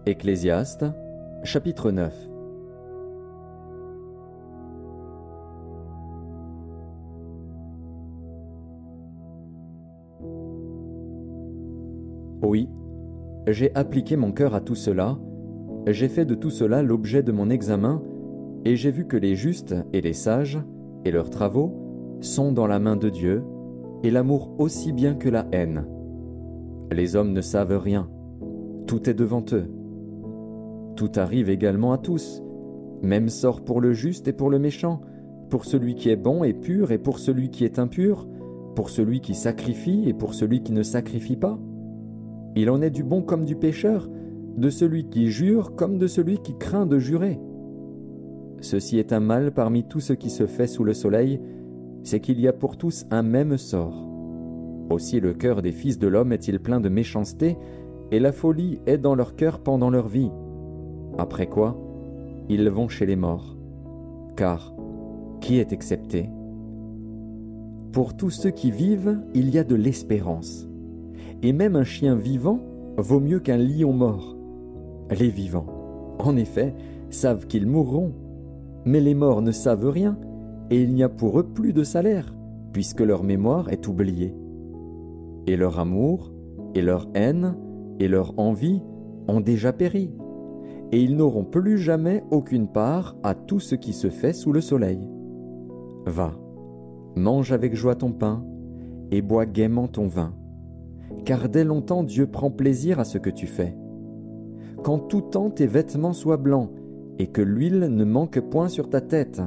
Ecclésiaste, chapitre 9. Oui, j'ai appliqué mon cœur à tout cela, j'ai fait de tout cela l'objet de mon examen, et j'ai vu que les justes et les sages, et leurs travaux, sont dans la main de Dieu, et l'amour aussi bien que la haine. Les hommes ne savent rien, tout est devant eux. Tout arrive également à tous, même sort pour le juste et pour le méchant, pour celui qui est bon et pur et pour celui qui est impur, pour celui qui sacrifie et pour celui qui ne sacrifie pas. Il en est du bon comme du pécheur, de celui qui jure comme de celui qui craint de jurer. Ceci est un mal parmi tout ce qui se fait sous le soleil, c'est qu'il y a pour tous un même sort. Aussi le cœur des fils de l'homme est-il plein de méchanceté, et la folie est dans leur cœur pendant leur vie. Après quoi, ils vont chez les morts. Car qui est excepté? Pour tous ceux qui vivent, il y a de l'espérance. Et même un chien vivant vaut mieux qu'un lion mort. Les vivants, en effet, savent qu'ils mourront, mais les morts ne savent rien, et il n'y a pour eux plus de salaire, puisque leur mémoire est oubliée. Et leur amour, et leur haine, et leur envie ont déjà péri, et ils n'auront plus jamais aucune part à tout ce qui se fait sous le soleil. Va, mange avec joie ton pain, et bois gaiement ton vin, car dès longtemps Dieu prend plaisir à ce que tu fais. Qu'en tout temps tes vêtements soient blancs, et que l'huile ne manque point sur ta tête.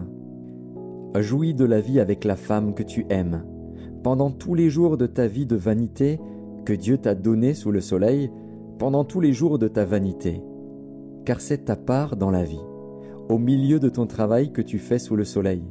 Jouis de la vie avec la femme que tu aimes, pendant tous les jours de ta vie de vanité que Dieu t'a donnée sous le soleil, pendant tous les jours de ta vanité. Car c'est ta part dans la vie, au milieu de ton travail que tu fais sous le soleil.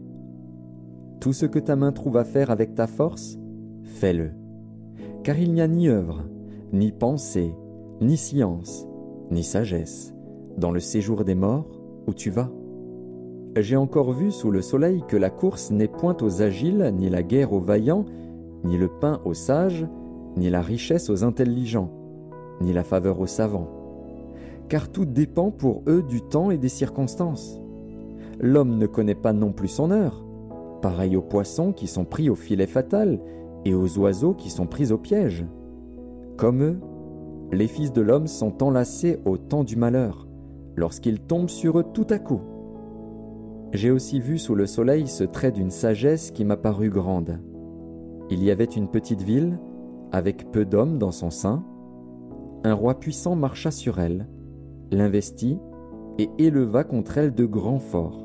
Tout ce que ta main trouve à faire avec ta force, fais-le. Car il n'y a ni œuvre, ni pensée, ni science, ni sagesse, dans le séjour des morts où tu vas. J'ai encore vu sous le soleil que la course n'est point aux agiles, ni la guerre aux vaillants, ni le pain aux sages, ni la richesse aux intelligents, ni la faveur aux savants. Car tout dépend pour eux du temps et des circonstances. L'homme ne connaît pas non plus son heure, pareil aux poissons qui sont pris au filet fatal et aux oiseaux qui sont pris au piège. Comme eux, les fils de l'homme sont enlacés au temps du malheur, lorsqu'il tombe sur eux tout à coup. J'ai aussi vu sous le soleil ce trait d'une sagesse qui m'a paru grande. Il y avait une petite ville, avec peu d'hommes dans son sein. Un roi puissant marcha sur elle, l'investit et éleva contre elle de grands forts.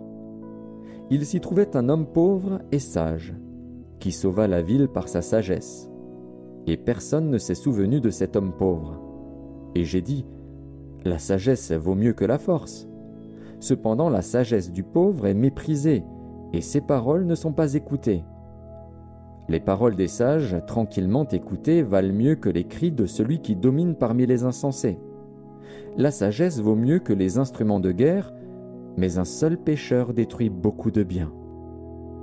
Il s'y trouvait un homme pauvre et sage, qui sauva la ville par sa sagesse. Et personne ne s'est souvenu de cet homme pauvre. Et j'ai dit, la sagesse vaut mieux que la force. Cependant la sagesse du pauvre est méprisée, et ses paroles ne sont pas écoutées. Les paroles des sages, tranquillement écoutées, valent mieux que les cris de celui qui domine parmi les insensés. La sagesse vaut mieux que les instruments de guerre, mais un seul pécheur détruit beaucoup de biens.